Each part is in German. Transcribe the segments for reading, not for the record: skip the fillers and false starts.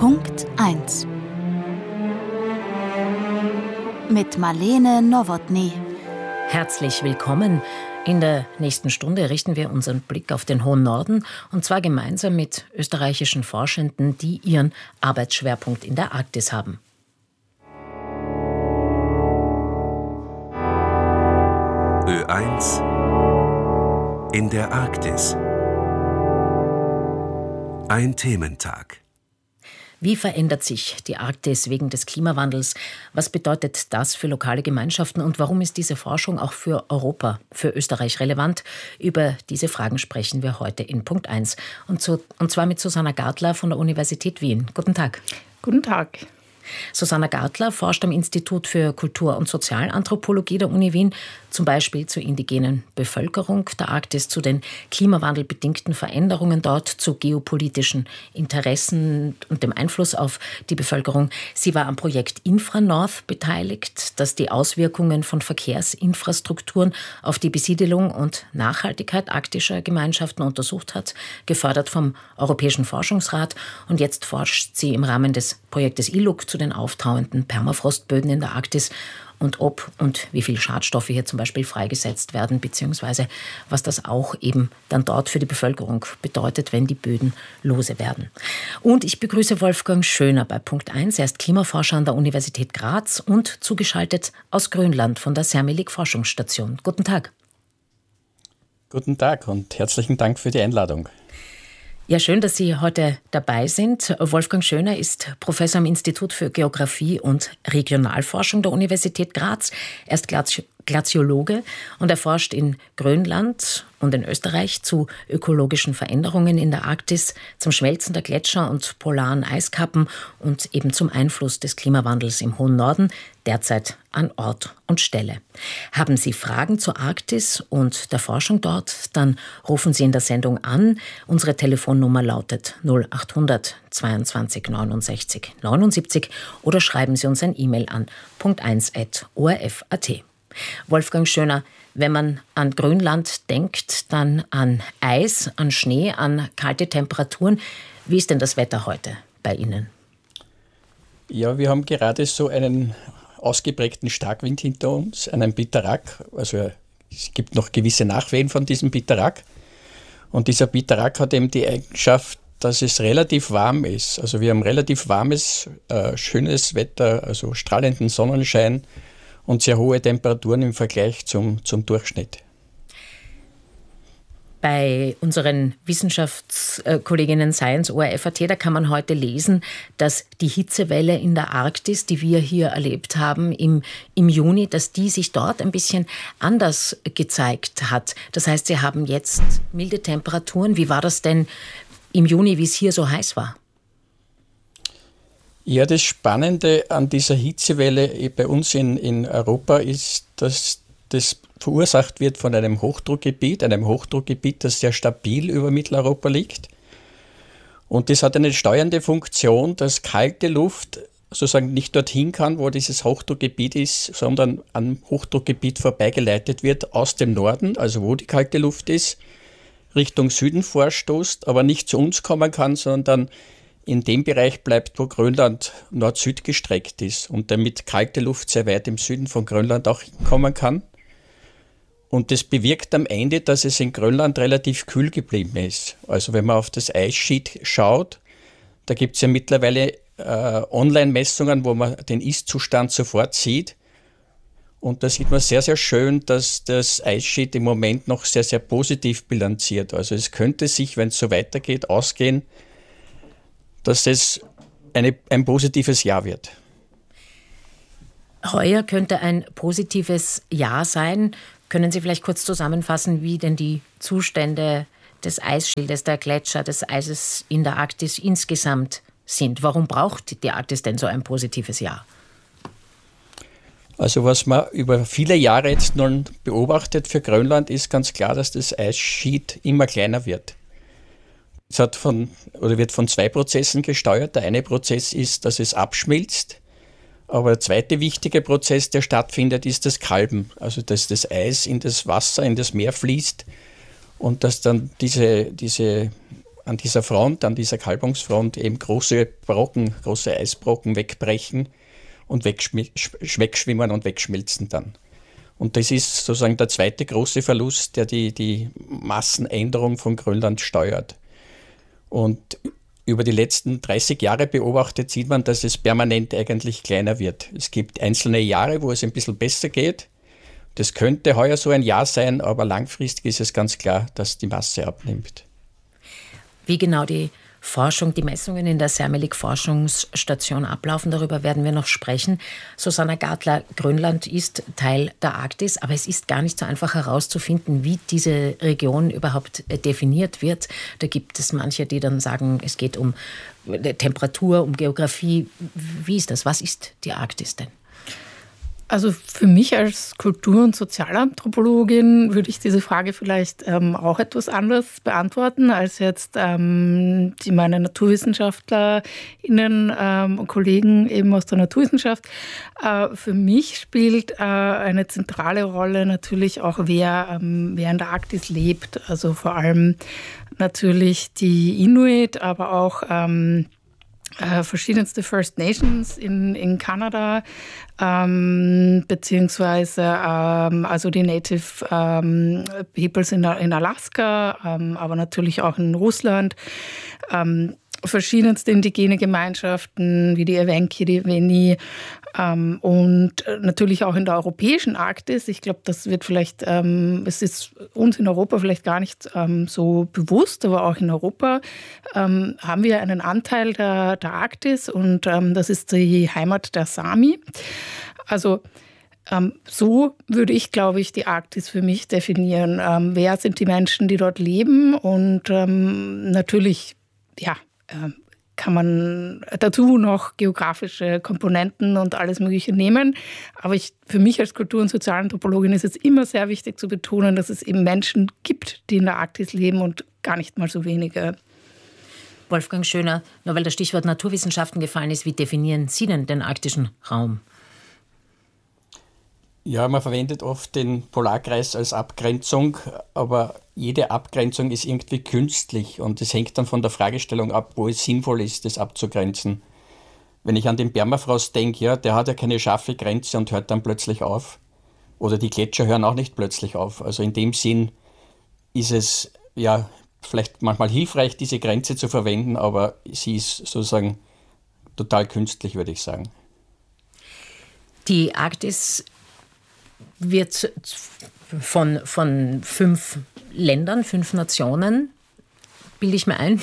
Punkt 1 mit Marlene Nowotny. Herzlich willkommen. In der nächsten Stunde richten wir unseren Blick auf den hohen Norden, und zwar gemeinsam mit österreichischen Forschenden, die ihren Arbeitsschwerpunkt in der Arktis haben. Ö1 in der Arktis. Ein Thementag. Wie verändert sich die Arktis wegen des Klimawandels? Was bedeutet das für lokale Gemeinschaften und warum ist diese Forschung auch für Europa, für Österreich relevant? Über diese Fragen sprechen wir heute in Punkt 1. Und zwar mit Susanna Gartler von der Universität Wien. Guten Tag. Guten Tag. Susanna Gartler forscht am Institut für Kultur- und Sozialanthropologie der Uni Wien, zum Beispiel zur indigenen Bevölkerung der Arktis, zu den klimawandelbedingten Veränderungen dort, zu geopolitischen Interessen und dem Einfluss auf die Bevölkerung. Sie war am Projekt InfraNorth beteiligt, das die Auswirkungen von Verkehrsinfrastrukturen auf die Besiedelung und Nachhaltigkeit arktischer Gemeinschaften untersucht hat, gefördert vom Europäischen Forschungsrat. Und jetzt forscht sie im Rahmen des Projektes ILUC zu den auftauenden Permafrostböden in der Arktis und ob und wie viel Schadstoffe hier zum Beispiel freigesetzt werden, beziehungsweise was das auch eben dann dort für die Bevölkerung bedeutet, wenn die Böden lose werden. Und ich begrüße Wolfgang Schöner bei Punkt 1. Er ist Klimaforscher an der Universität Graz und zugeschaltet aus Grönland von der Sermelik Forschungsstation. Guten Tag. Guten Tag und herzlichen Dank für die Einladung. Ja, schön, dass Sie heute dabei sind. Wolfgang Schöner ist Professor am Institut für Geographie und Regionalforschung der Universität Graz. Er ist Glaziologe und er forscht in Grönland und in Österreich zu ökologischen Veränderungen in der Arktis, zum Schmelzen der Gletscher und polaren Eiskappen und eben zum Einfluss des Klimawandels im hohen Norden, derzeit an Ort und Stelle. Haben Sie Fragen zur Arktis und der Forschung dort, dann rufen Sie in der Sendung an. Unsere Telefonnummer lautet 0800 22 69 79 oder schreiben Sie uns ein E-Mail an punkt1@orf.at. Wolfgang Schöner, wenn man an Grönland denkt, dann an Eis, an Schnee, an kalte Temperaturen. Wie ist denn das Wetter heute bei Ihnen? Ja, wir haben gerade so einen ausgeprägten Starkwind hinter uns, einen Bitarak. Also es gibt noch gewisse Nachwehen von diesem Bitarak. Und dieser Bitarak hat eben die Eigenschaft, dass es relativ warm ist. Also wir haben relativ warmes, schönes Wetter, also strahlenden Sonnenschein und sehr hohe Temperaturen im Vergleich zum Durchschnitt. Bei unseren Wissenschaftskolleginnen Science ORF.at, da kann man heute lesen, dass die Hitzewelle in der Arktis, die wir hier erlebt haben im Juni, dass die sich dort ein bisschen anders gezeigt hat. Das heißt, Sie haben jetzt milde Temperaturen. Wie war das denn im Juni, wie es hier so heiß war? Ja, das Spannende an dieser Hitzewelle bei uns in Europa ist, dass das verursacht wird von einem Hochdruckgebiet, das sehr stabil über Mitteleuropa liegt. Und das hat eine steuernde Funktion, dass kalte Luft sozusagen nicht dorthin kann, wo dieses Hochdruckgebiet ist, sondern am Hochdruckgebiet vorbeigeleitet wird aus dem Norden, also wo die kalte Luft ist, Richtung Süden vorstoßt, aber nicht zu uns kommen kann, sondern in dem Bereich bleibt, wo Grönland Nord-Süd gestreckt ist und damit kalte Luft sehr weit im Süden von Grönland auch hinkommen kann. Und das bewirkt am Ende, dass es in Grönland relativ kühl geblieben ist. Also wenn man auf das Eissheet schaut, da gibt es ja mittlerweile Online-Messungen, wo man den Ist-Zustand sofort sieht. Und da sieht man sehr, sehr schön, dass das Eissheet im Moment noch sehr, sehr positiv bilanziert. Also es könnte sich, wenn es so weitergeht, ausgehen, dass es ein positives Jahr wird. Heuer könnte ein positives Jahr sein. Können Sie vielleicht kurz zusammenfassen, wie denn die Zustände des Eisschildes, der Gletscher, des Eises in der Arktis insgesamt sind? Warum braucht die Arktis denn so ein positives Jahr? Also was man über viele Jahre jetzt nun beobachtet für Grönland, ist ganz klar, dass das Eissheet immer kleiner wird. Es wird von zwei Prozessen gesteuert. Der eine Prozess ist, dass es abschmilzt. Aber der zweite wichtige Prozess, der stattfindet, ist das Kalben. Also dass das Eis in das Wasser, in das Meer fließt und dass dann diese an dieser Front, an dieser Kalbungsfront eben große Eisbrocken wegbrechen und wegschwimmen und wegschmelzen dann. Und das ist sozusagen der zweite große Verlust, der die Massenänderung von Grönland steuert. Und über die letzten 30 Jahre beobachtet sieht man, dass es permanent eigentlich kleiner wird. Es gibt einzelne Jahre, wo es ein bisschen besser geht. Das könnte heuer so ein Jahr sein, aber langfristig ist es ganz klar, dass die Masse abnimmt. Wie genau die Forschung, die Messungen in der Sermelik-Forschungsstation ablaufen, darüber werden wir noch sprechen. Susanna Gartler, Grönland ist Teil der Arktis, aber es ist gar nicht so einfach herauszufinden, wie diese Region überhaupt definiert wird. Da gibt es manche, die dann sagen, es geht um Temperatur, um Geografie. Wie ist das? Was ist die Arktis denn? Also für mich als Kultur- und Sozialanthropologin würde ich diese Frage vielleicht auch etwas anders beantworten als jetzt meine NaturwissenschaftlerInnen und Kollegen eben aus der Naturwissenschaft. Für mich spielt eine zentrale Rolle natürlich auch, wer in der Arktis lebt. Also vor allem natürlich die Inuit, aber auch verschiedenste First Nations in Kanada, beziehungsweise also die Native Peoples in Alaska, aber natürlich auch in Russland, verschiedenste indigene Gemeinschaften wie die Evenki, die Wenni und natürlich auch in der europäischen Arktis. Ich glaube, das wird vielleicht, es ist uns in Europa vielleicht gar nicht so bewusst, aber auch in Europa haben wir einen Anteil der Arktis und das ist die Heimat der Sami. Also so würde ich, glaube ich, die Arktis für mich definieren. Wer sind die Menschen, die dort leben? Und natürlich, ja, kann man dazu noch geografische Komponenten und alles Mögliche nehmen. Aber für mich als Kultur- und Sozialanthropologin ist es immer sehr wichtig zu betonen, dass es eben Menschen gibt, die in der Arktis leben und gar nicht mal so wenige. Wolfgang Schöner, nur weil das Stichwort Naturwissenschaften gefallen ist, wie definieren Sie denn den arktischen Raum? Ja, man verwendet oft den Polarkreis als Abgrenzung, aber jede Abgrenzung ist irgendwie künstlich und es hängt dann von der Fragestellung ab, wo es sinnvoll ist, das abzugrenzen. Wenn ich an den Permafrost denke, ja, der hat ja keine scharfe Grenze und hört dann plötzlich auf. Oder die Gletscher hören auch nicht plötzlich auf. Also in dem Sinn ist es ja vielleicht manchmal hilfreich, diese Grenze zu verwenden, aber sie ist sozusagen total künstlich, würde ich sagen. Die Arktis wird von 5 Ländern, 5 Nationen, bilde ich mir ein,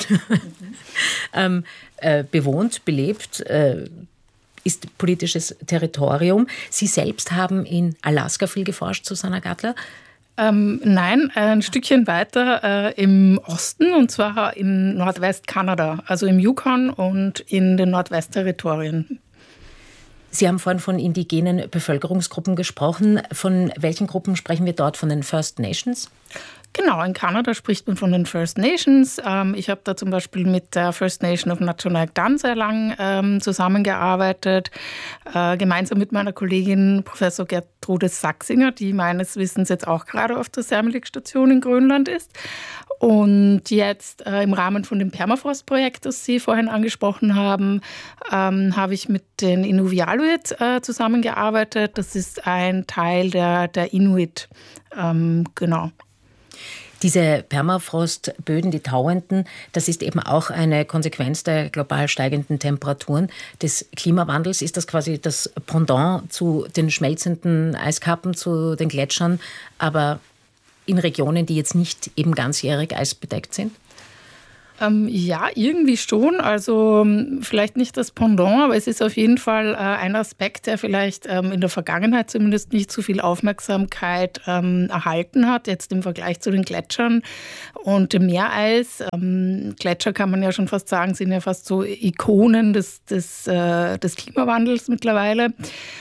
bewohnt, belebt, ist politisches Territorium. Sie selbst haben in Alaska viel geforscht, Susanna Gartler? Nein, ein Stückchen weiter im Osten, und zwar in Nordwestkanada, also im Yukon und in den Nordwestterritorien. Sie haben vorhin von indigenen Bevölkerungsgruppen gesprochen. Von welchen Gruppen sprechen wir dort? Von den First Nations? Genau, in Kanada spricht man von den First Nations. Ich habe da zum Beispiel mit der First Nation of Natchenaga sehr lang zusammengearbeitet, gemeinsam mit meiner Kollegin Professor Gertrude Sachsinger, die meines Wissens jetzt auch gerade auf der Sermelik-Station in Grönland ist. Und jetzt im Rahmen von dem Permafrost-Projekt, das Sie vorhin angesprochen haben, habe ich mit den Inuvialuit zusammengearbeitet. Das ist ein Teil der Inuit, genau. Diese Permafrostböden, die tauenden, das ist eben auch eine Konsequenz der global steigenden Temperaturen, des Klimawandels. Ist das quasi das Pendant zu den schmelzenden Eiskappen, zu den Gletschern, aber in Regionen, die jetzt nicht eben ganzjährig eisbedeckt sind? Ja, irgendwie schon. Also vielleicht nicht das Pendant, aber es ist auf jeden Fall ein Aspekt, der vielleicht in der Vergangenheit zumindest nicht so viel Aufmerksamkeit erhalten hat, jetzt im Vergleich zu den Gletschern und dem Meereis. Gletscher kann man ja schon fast sagen, sind ja fast so Ikonen des Klimawandels mittlerweile.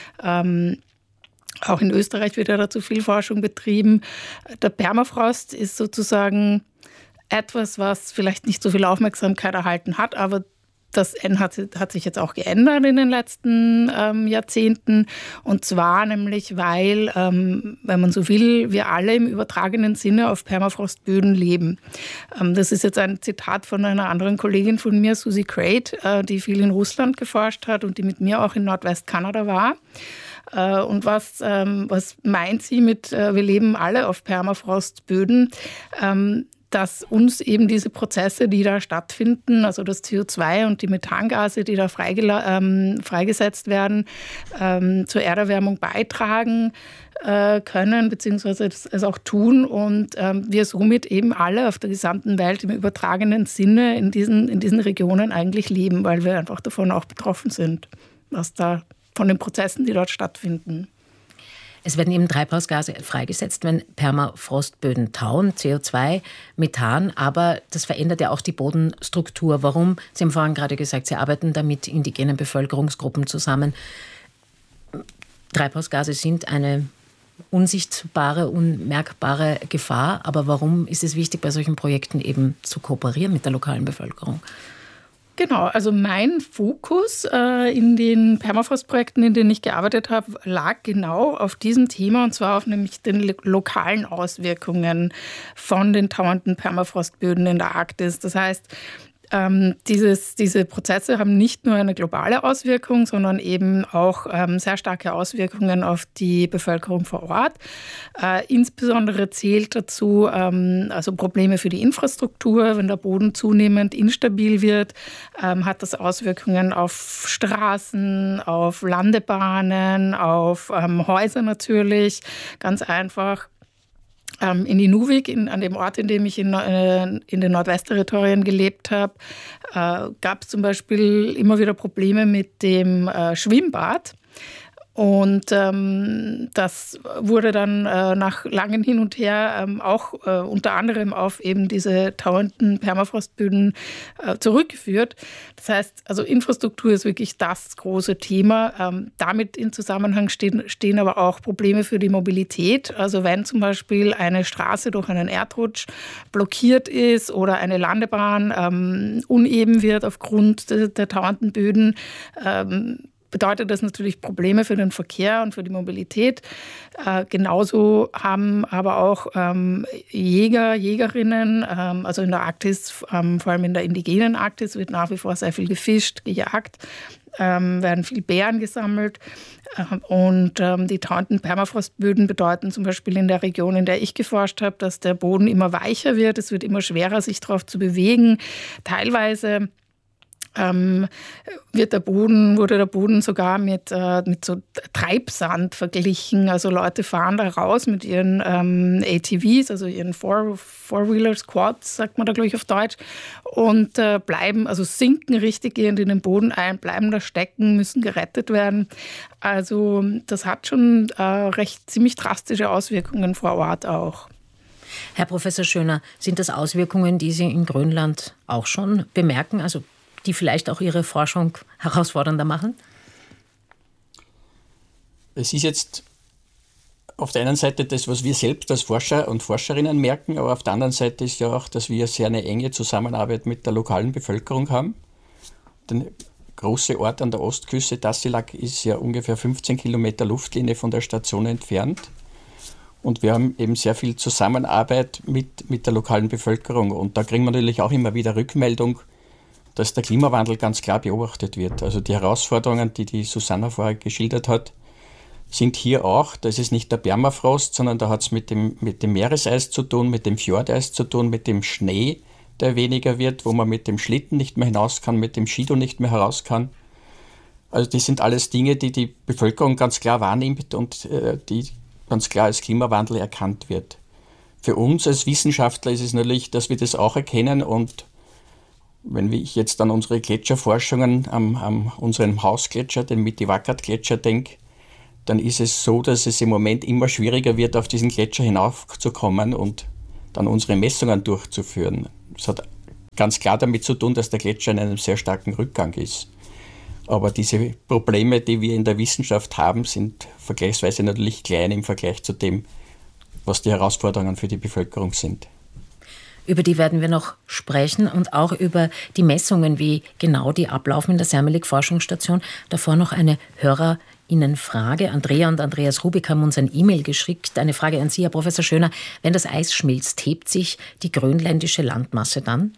Auch in Österreich wird ja dazu viel Forschung betrieben. Der Permafrost ist sozusagen etwas, was vielleicht nicht so viel Aufmerksamkeit erhalten hat, aber Das hat sich jetzt auch geändert in den letzten Jahrzehnten. Und zwar nämlich, weil, wenn man so will, wir alle im übertragenen Sinne auf Permafrostböden leben. Das ist jetzt ein Zitat von einer anderen Kollegin von mir, Susie Crate, die viel in Russland geforscht hat und die mit mir auch in Nordwestkanada war. Und was meint sie mit, wir leben alle auf Permafrostböden? Dass uns eben diese Prozesse, die da stattfinden, also das CO2 und die Methangase, die da freigesetzt werden, zur Erderwärmung beitragen können, beziehungsweise es auch tun und wir somit eben alle auf der gesamten Welt im übertragenen Sinne in diesen Regionen eigentlich leben, weil wir einfach davon auch betroffen sind, von den Prozessen, die dort stattfinden. Es werden eben Treibhausgase freigesetzt, wenn Permafrostböden tauen, CO2, Methan, aber das verändert ja auch die Bodenstruktur. Warum? Sie haben vorhin gerade gesagt, Sie arbeiten da mit indigenen Bevölkerungsgruppen zusammen. Treibhausgase sind eine unsichtbare, unmerkbare Gefahr, aber warum ist es wichtig, bei solchen Projekten eben zu kooperieren mit der lokalen Bevölkerung? Genau, also mein Fokus in den Permafrost-Projekten, in denen ich gearbeitet habe, lag genau auf diesem Thema, und zwar auf nämlich den lokalen Auswirkungen von den tauenden Permafrostböden in der Arktis. Das heißt, diese Prozesse haben nicht nur eine globale Auswirkung, sondern eben auch sehr starke Auswirkungen auf die Bevölkerung vor Ort. Insbesondere zählt dazu also Probleme für die Infrastruktur. Wenn der Boden zunehmend instabil wird, hat das Auswirkungen auf Straßen, auf Landebahnen, auf Häuser natürlich, ganz einfach. In Inuvik, an dem Ort, in dem ich in den Nordwestterritorien gelebt habe, gab es zum Beispiel immer wieder Probleme mit dem Schwimmbad. Und das wurde dann nach langem Hin und Her auch unter anderem auf eben diese tauenden Permafrostböden zurückgeführt. Das heißt, also Infrastruktur ist wirklich das große Thema. Damit in Zusammenhang stehen aber auch Probleme für die Mobilität. Also wenn zum Beispiel eine Straße durch einen Erdrutsch blockiert ist oder eine Landebahn uneben wird aufgrund der tauenden Böden, bedeutet das natürlich Probleme für den Verkehr und für die Mobilität. Genauso haben aber auch Jäger, Jägerinnen, also in der Arktis, vor allem in der indigenen Arktis, wird nach wie vor sehr viel gefischt, gejagt, werden viel Beeren gesammelt. Und die tauenden Permafrostböden bedeuten zum Beispiel in der Region, in der ich geforscht habe, dass der Boden immer weicher wird. Es wird immer schwerer, sich darauf zu bewegen. Teilweise wurde der Boden sogar mit so Treibsand verglichen. Also Leute fahren da raus mit ihren ATVs, also ihren Four-Wheelers, Quads, sagt man da, glaube ich, auf Deutsch, und sinken richtig in den Boden ein, bleiben da stecken, müssen gerettet werden. Also das hat schon ziemlich drastische Auswirkungen vor Ort auch. Herr Professor Schöner, sind das Auswirkungen, die Sie in Grönland auch schon bemerken, also die vielleicht auch Ihre Forschung herausfordernder machen? Es ist jetzt auf der einen Seite das, was wir selbst als Forscher und Forscherinnen merken, aber auf der anderen Seite ist ja auch, dass wir sehr eine enge Zusammenarbeit mit der lokalen Bevölkerung haben. Der große Ort an der Ostküste, Tassilak, ist ja ungefähr 15 Kilometer Luftlinie von der Station entfernt. Und wir haben eben sehr viel Zusammenarbeit mit der lokalen Bevölkerung. Und da kriegen wir natürlich auch immer wieder Rückmeldung, dass der Klimawandel ganz klar beobachtet wird. Also die Herausforderungen, die Susanna vorher geschildert hat, sind hier auch, das ist nicht der Permafrost, sondern da hat es mit dem Meereseis zu tun, mit dem Fjordeis zu tun, mit dem Schnee, der weniger wird, wo man mit dem Schlitten nicht mehr hinaus kann, mit dem Skido nicht mehr heraus kann. Also das sind alles Dinge, die die Bevölkerung ganz klar wahrnimmt und die ganz klar als Klimawandel erkannt wird. Für uns als Wissenschaftler ist es natürlich, dass wir das auch erkennen, und wenn ich jetzt an unsere Gletscherforschungen an unserem Hausgletscher, den Mitiwakkat-Gletscher, denke, dann ist es so, dass es im Moment immer schwieriger wird, auf diesen Gletscher hinaufzukommen und dann unsere Messungen durchzuführen. Das hat ganz klar damit zu tun, dass der Gletscher in einem sehr starken Rückgang ist. Aber diese Probleme, die wir in der Wissenschaft haben, sind vergleichsweise natürlich klein im Vergleich zu dem, was die Herausforderungen für die Bevölkerung sind. Über die werden wir noch sprechen und auch über die Messungen, wie genau die ablaufen in der Sermelik-Forschungsstation. Davor noch eine HörerInnen-Frage. Andrea und Andreas Rubik haben uns ein E-Mail geschickt. Eine Frage an Sie, Herr Professor Schöner. Wenn das Eis schmilzt, hebt sich die grönländische Landmasse dann?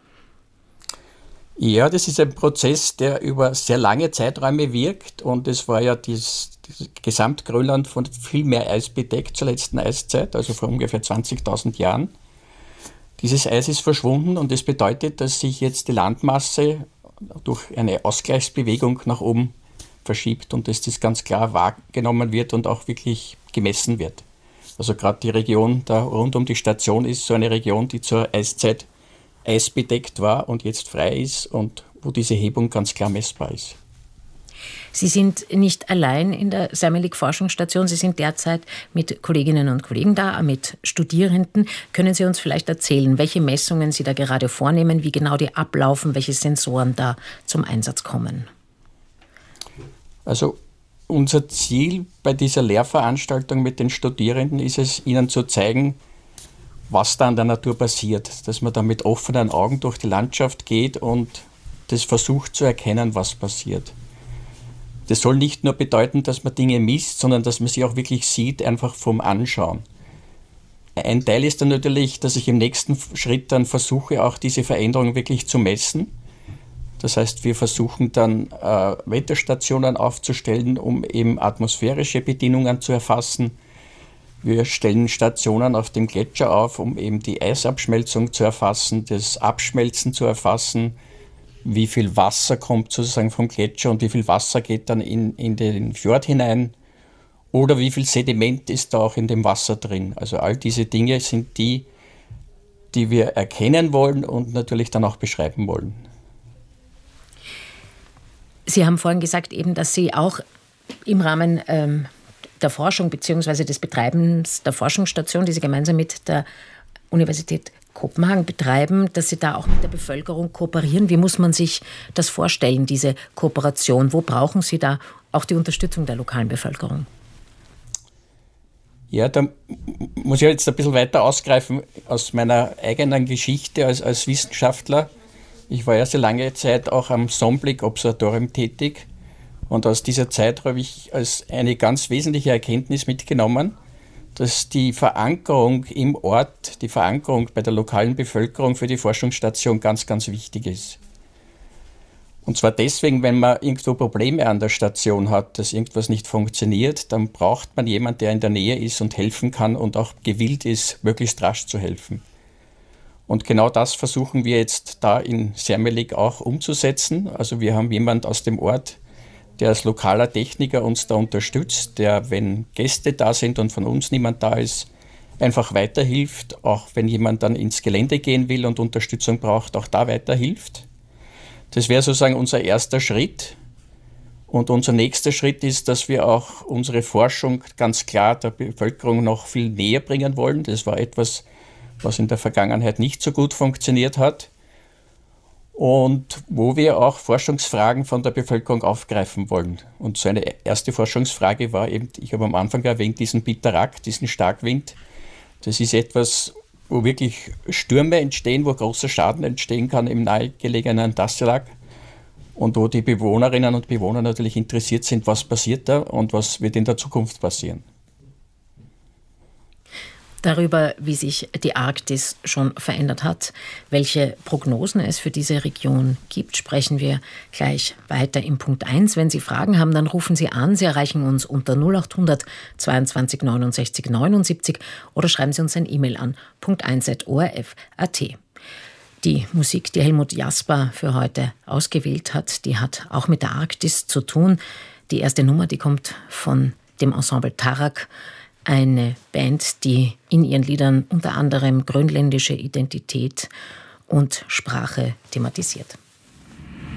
Ja, das ist ein Prozess, der über sehr lange Zeiträume wirkt, und es war ja das Gesamtgrönland von viel mehr Eis bedeckt zur letzten Eiszeit, also vor ungefähr 20.000 Jahren. Dieses Eis ist verschwunden, und das bedeutet, dass sich jetzt die Landmasse durch eine Ausgleichsbewegung nach oben verschiebt und dass das ganz klar wahrgenommen wird und auch wirklich gemessen wird. Also gerade die Region da rund um die Station ist so eine Region, die zur Eiszeit eisbedeckt war und jetzt frei ist und wo diese Hebung ganz klar messbar ist. Sie sind nicht allein in der Sermelik-Forschungsstation. Sie sind derzeit mit Kolleginnen und Kollegen da, mit Studierenden. Können Sie uns vielleicht erzählen, welche Messungen Sie da gerade vornehmen, wie genau die ablaufen, welche Sensoren da zum Einsatz kommen? Also unser Ziel bei dieser Lehrveranstaltung mit den Studierenden ist es, ihnen zu zeigen, was da in der Natur passiert, dass man da mit offenen Augen durch die Landschaft geht und das versucht zu erkennen, was passiert. Das soll nicht nur bedeuten, dass man Dinge misst, sondern dass man sie auch wirklich sieht, einfach vom Anschauen. Ein Teil ist dann natürlich, dass ich im nächsten Schritt dann versuche, auch diese Veränderung wirklich zu messen. Das heißt, wir versuchen dann Wetterstationen aufzustellen, um eben atmosphärische Bedingungen zu erfassen. Wir stellen Stationen auf dem Gletscher auf, um eben die Eisabschmelzung zu erfassen, das Abschmelzen zu erfassen, wie viel Wasser kommt sozusagen vom Gletscher und wie viel Wasser geht dann in den Fjord hinein oder wie viel Sediment ist da auch in dem Wasser drin. Also all diese Dinge sind die wir erkennen wollen und natürlich dann auch beschreiben wollen. Sie haben vorhin gesagt, eben, dass Sie auch im Rahmen der Forschung bzw. des Betreibens der Forschungsstation, die Sie gemeinsam mit der Universität Kopenhagen betreiben, dass Sie da auch mit der Bevölkerung kooperieren. Wie muss man sich das vorstellen, diese Kooperation? Wo brauchen Sie da auch die Unterstützung der lokalen Bevölkerung? Ja, da muss ich jetzt ein bisschen weiter ausgreifen aus meiner eigenen Geschichte als Wissenschaftler. Ich war ja sehr lange Zeit auch am SOMBLIC-Observatorium tätig. Und aus dieser Zeit habe ich als eine ganz wesentliche Erkenntnis mitgenommen, dass die Verankerung im Ort, die Verankerung bei der lokalen Bevölkerung für die Forschungsstation ganz, ganz wichtig ist. Und zwar deswegen, wenn man irgendwo Probleme an der Station hat, dass irgendwas nicht funktioniert, dann braucht man jemanden, der in der Nähe ist und helfen kann und auch gewillt ist, möglichst rasch zu helfen. Und genau das versuchen wir jetzt da in Sermelik auch umzusetzen. Also wir haben jemanden aus dem Ort, der als lokaler Techniker uns da unterstützt, der, wenn Gäste da sind und von uns niemand da ist, einfach weiterhilft, auch wenn jemand dann ins Gelände gehen will und Unterstützung braucht, auch da weiterhilft. Das wäre sozusagen unser erster Schritt. Und unser nächster Schritt ist, dass wir auch unsere Forschung ganz klar der Bevölkerung noch viel näher bringen wollen. Das war etwas, was in der Vergangenheit nicht so gut funktioniert hat. Und wo wir auch Forschungsfragen von der Bevölkerung aufgreifen wollen. Und so eine erste Forschungsfrage war eben, ich habe am Anfang erwähnt, diesen Bitarak, diesen Starkwind. Das ist etwas, wo wirklich Stürme entstehen, wo großer Schaden entstehen kann im nahegelegenen Tassilak. Und wo die Bewohnerinnen und Bewohner natürlich interessiert sind, was passiert da und was wird in der Zukunft passieren. Darüber, wie sich die Arktis schon verändert hat, welche Prognosen es für diese Region gibt, sprechen wir gleich weiter im Punkt 1. Wenn Sie Fragen haben, dann rufen Sie an. Sie erreichen uns unter 0800 22 69 79 oder schreiben Sie uns ein E-Mail an punkt1@orf.at. Die Musik, die Helmut Jasper für heute ausgewählt hat, die hat auch mit der Arktis zu tun. Die erste Nummer, die kommt von dem Ensemble Tarak, eine Band, die in ihren Liedern unter anderem grönländische Identität und Sprache thematisiert.